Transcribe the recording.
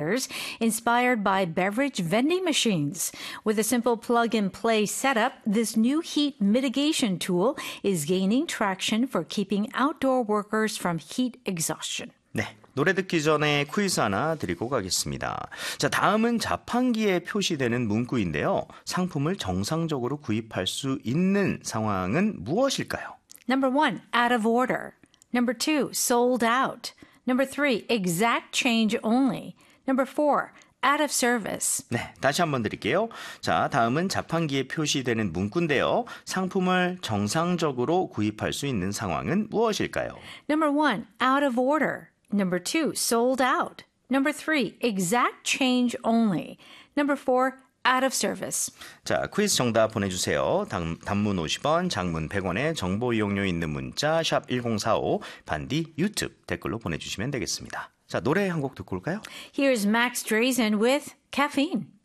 coolers inspired by beverage vending machines. With a simple plug-and-play setup, this new heat mitigation tool is gaining traction for keeping outdoor workers from heat exhaustion. 네, 노래 듣기 전에 퀴즈 하나 드리고 가겠습니다. 자, 다음은 자판기에 표시되는 문구인데요. 상품을 정상적으로 구입할 수 있는 상황은 무엇일까요? Number 1, out of order. Number 2, sold out. Number 3, exact change only. Number 4, out of service. 네, 다시 한번 드릴게요. 자, 다음은 자판기에 표시되는 문구인데요. 상품을 정상적으로 구입할 수 있는 상황은 무엇일까요? Number 1, out of order. Number 2, sold out. Number 3, exact change only. Number 4, out of service. 자, 퀴즈 정답 보내주세요. 단문 50원, 장문 100원에 정보 이용료 있는 문자 샵 1045, 반디 유튜브 댓글로 보내주시면 되겠습니다. 자, 노래 한 곡 듣고 올까요? Here's Max Drazen with Caffeine.